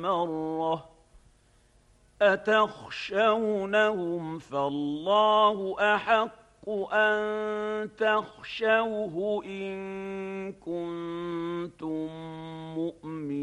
مرة أتخشونهم فالله أحق أن تخشوه إن كنتم مؤمنين.